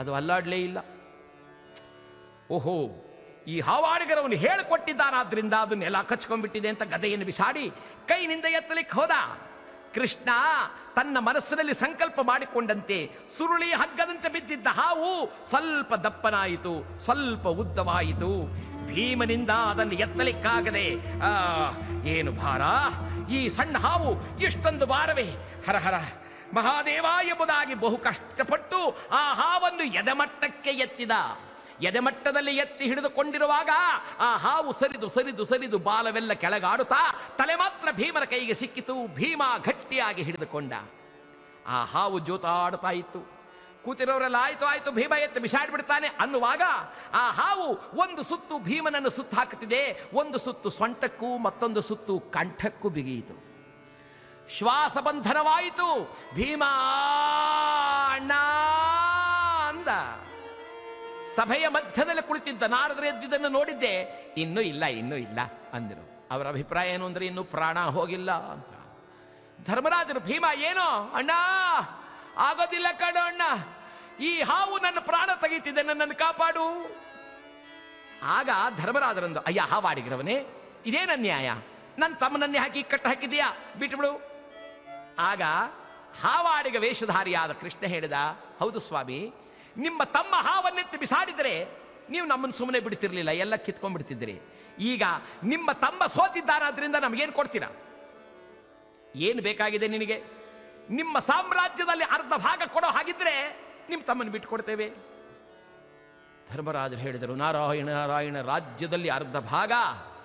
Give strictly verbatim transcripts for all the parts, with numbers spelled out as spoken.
ಅದು ಅಲ್ಲಾಡಲೇ ಇಲ್ಲ. ಓಹೋ, ಈ ಹಾವಾಡಿಗರವನು ಹೇಳಿಕೊಟ್ಟಿದ್ದಾನಾದ್ರಿಂದ ಅದನ್ನೆಲ್ಲ ಕಚ್ಕೊಂಡ್ಬಿಟ್ಟಿದೆ ಅಂತ ಗದೆಯನ್ನು ಬಿಸಾಡಿ ಕೈನಿಂದ ಎತ್ತಲಿಕ್ಕೆ ಹೋದ. ಕೃಷ್ಣ ತನ್ನ ಮನಸ್ಸಿನಲ್ಲಿ ಸಂಕಲ್ಪ ಮಾಡಿಕೊಂಡಂತೆ ಸುರುಳಿ ಹಗ್ಗದಂತೆ ಬಿದ್ದಿದ್ದ ಹಾವು ಸ್ವಲ್ಪ ದಪ್ಪನಾಯಿತು, ಸ್ವಲ್ಪ ಉದ್ದವಾಯಿತು. ಭೀಮನಿಂದ ಅದನ್ನು ಎತ್ತಲಿಕ್ಕಾಗದೆ, ಆ ಏನು ಭಾರ, ಈ ಸಣ್ಣ ಹಾವು ಇಷ್ಟೊಂದು ಭಾರವೇ, ಹರಹರ ಮಹಾದೇವ ಎಂಬುದಾಗಿ ಬಹು ಕಷ್ಟಪಟ್ಟು ಆ ಹಾವನ್ನು ಎದೆಮಟ್ಟಕ್ಕೆ ಎತ್ತಿದ. ಎದೆಮಟ್ಟದಲ್ಲಿ ಎತ್ತಿ ಹಿಡಿದುಕೊಂಡಿರುವಾಗ ಆ ಹಾವು ಸರಿದು ಸರಿದು ಸರಿದು ಬಾಲವೆಲ್ಲ ಕೆಳಗಾಡುತ್ತಾ ತಲೆ ಮಾತ್ರ ಭೀಮನ ಕೈಗೆ ಸಿಕ್ಕಿತು. ಭೀಮ ಗಟ್ಟಿಯಾಗಿ ಹಿಡಿದುಕೊಂಡ. ಆ ಹಾವು ಜೋತಾಡುತ್ತಾ ಇತ್ತು. ಕೂತಿರೋರೆಲ್ಲ ಆಯ್ತು ಆಯ್ತು ಭೀಮ ಎತ್ತು ಬಿಸಾಡ್ಬಿಡ್ತಾನೆ ಅನ್ನುವಾಗ ಆ ಹಾವು ಒಂದು ಸುತ್ತು ಭೀಮನನ್ನು ಸುತ್ತು ಹಾಕುತ್ತಿದೆ, ಒಂದು ಸುತ್ತು ಸೊಂಟಕ್ಕೂ ಮತ್ತೊಂದು ಸುತ್ತು ಕಂಠಕ್ಕೂ ಬಿಗಿಯಿತು. ಶ್ವಾಸ ಬಂಧನವಾಯಿತು. ಭೀಮ ಅಣ್ಣ ಅಂದ. ಸಭೆಯ ಮಧ್ಯದಲ್ಲಿ ಕುಳಿತಿದ್ದ ನಾರದರು ಎದ್ದಿದ್ದನ್ನು ನೋಡಿದ್ದೆ. ಇನ್ನೂ ಇಲ್ಲ ಇನ್ನೂ ಇಲ್ಲ ಅಂದರು. ಅವರ ಅಭಿಪ್ರಾಯ ಏನು ಅಂದ್ರೆ ಇನ್ನೂ ಪ್ರಾಣ ಹೋಗಿಲ್ಲ ಅಂತ. ಧರ್ಮರಾಜರು, ಭೀಮ ಏನೋ ಅಣ್ಣ, ಆಗೋದಿಲ್ಲ ಕಣೋ ಅಣ್ಣ, ಈ ಹಾವು ನನ್ನ ಪ್ರಾಣ ತೆಗೀತಿದೆ, ನನ್ನನ್ನು ಕಾಪಾಡು. ಆಗ ಧರ್ಮರಾಜರಂದು, ಅಯ್ಯ ಹಾವಾಡಿಗರವನೇ, ಇದೇನ ನ್ಯಾಯ, ನನ್ನ ತಮ್ಮನನ್ನೇ ಹಾಕಿ ಕಟ್ಟ ಹಾಕಿದ್ಯಾ, ಬಿಟ್ಟುಬಿಡು. ಆಗ ಹಾವಾಡಿಗ ವೇಷಧಾರಿಯಾದ ಕೃಷ್ಣ ಹೇಳಿದ, ಹೌದು ಸ್ವಾಮಿ, ನಿಮ್ಮ ತಮ್ಮ ಹಾವನ್ನೆತ್ತಿ ಬಿಸಾಡಿದರೆ ನೀವು ನಮ್ಮನ್ನು ಸುಮ್ಮನೆ ಬಿಡ್ತಿರ್ಲಿಲ್ಲ, ಎಲ್ಲ ಕಿತ್ಕೊಂಡ್ಬಿಡ್ತಿದ್ದೀರಿ. ಈಗ ನಿಮ್ಮ ತಮ್ಮ ಸೋತಿದ್ದಾರಾದ್ರಿಂದ ನಮಗೇನು ಕೊಡ್ತೀರಾ? ಏನು ಬೇಕಾಗಿದೆ ನಿನಗೆ? ನಿಮ್ಮ ಸಾಮ್ರಾಜ್ಯದಲ್ಲಿ ಅರ್ಧ ಭಾಗ ಕೊಡೋ ಹಾಗಿದ್ರೆ ನಿಮ್ಮ ತಮ್ಮನ್ನು ಬಿಟ್ಟುಕೊಡ್ತೇವೆ. ಧರ್ಮರಾಜರು ಹೇಳಿದರು, ನಾರಾಯಣ ನಾರಾಯಣ, ರಾಜ್ಯದಲ್ಲಿ ಅರ್ಧ ಭಾಗ?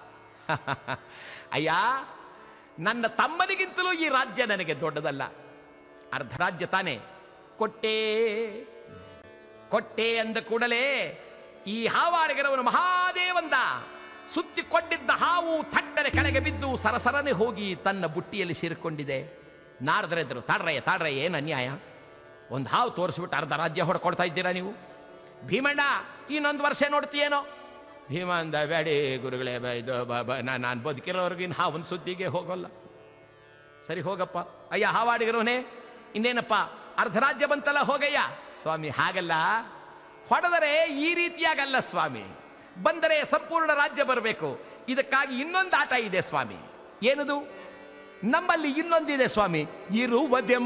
ಅಯ್ಯ, ನನ್ನ ತಮ್ಮನಿಗಿಂತಲೂ ಈ ರಾಜ್ಯ ನನಗೆ ದೊಡ್ಡದಲ್ಲ. ಅರ್ಧ ರಾಜ್ಯ ತಾನೇ, ಕೊಟ್ಟೇ ಕೊಟ್ಟೆ ಅಂದ ಕೂಡಲೇ ಈ ಹಾವಾಡಿಗರವನು ಮಹಾದೇವಂದ. ಸುತ್ತಿಕೊಂಡಿದ್ದ ಹಾವು ಥಟ್ಟನೆ ಕೆಳಗೆ ಬಿದ್ದು ಸರಸರನೆ ಹೋಗಿ ತನ್ನ ಬುಟ್ಟಿಯಲ್ಲಿ ಸೇರಿಕೊಂಡಿದೆ. ನಾರದರೆದ್ರು, ತಾಡ್ರಯ್ಯ ತಾಡ್ರಯ್ಯ, ಏನು ಅನ್ಯಾಯ, ಒಂದು ಹಾವು ತೋರಿಸ್ಬಿಟ್ಟು ಅರ್ಧ ರಾಜ್ಯ ಹೊಡ್ಕೊಡ್ತಾ ಇದ್ದೀರಾ ನೀವು? ಭೀಮಣ್ಣ, ಇನ್ನೊಂದು ವರ್ಷ ನೋಡ್ತೀಯೇನೋ? ಭೀಮ ಅಂದ, ಬೇಡಿ ಗುರುಗಳೇ, ಇದು ನಾನು ಬದುಕಿರೋರ್ಗಿನ ಹಾವನ ಸುದ್ದಿಗೆ ಹೋಗೋಲ್ಲ. ಸರಿ ಹೋಗಪ್ಪ. ಅಯ್ಯ ಹಾವಾಡಿಗರವನೇ, ಇನ್ನೇನಪ್ಪ ಅರ್ಧ ರಾಜ್ಯ ಬಂತಲ್ಲ, ಹೋಗಯ್ಯ. ಸ್ವಾಮಿ ಹಾಗಲ್ಲ, ಹೊಡೆದರೆ ಈ ರೀತಿಯಾಗಲ್ಲ ಸ್ವಾಮಿ, ಬಂದರೆ ಸಂಪೂರ್ಣ ರಾಜ್ಯ ಬರಬೇಕು. ಇದಕ್ಕಾಗಿ ಇನ್ನೊಂದು ಆಟ ಇದೆ ಸ್ವಾಮಿ. ಏನದು? ನಮ್ಮಲ್ಲಿ ಇನ್ನೊಂದಿದೆ ಸ್ವಾಮಿ, ಇರುವುದೆಂಬ